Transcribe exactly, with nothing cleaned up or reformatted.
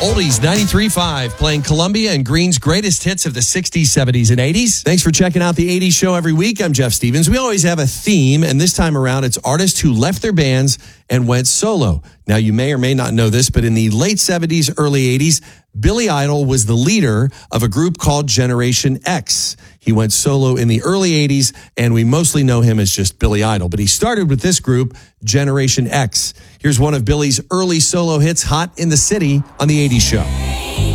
Oldies ninety-three point five, playing Columbia and Green's greatest hits of the sixties, seventies, and eighties. Thanks for checking out the eighties show every week. I'm Jeff Stevens. We always have a theme, and this time around, it's artists who left their bands and went solo. Now, you may or may not know this, but in the late seventies, early eighties, Billy Idol was the leader of a group called Generation X. He went solo in the early eighties, and we mostly know him as just Billy Idol. But he started with this group, Generation X. Here's one of Billy's early solo hits, Hot in the City, on the eighties show.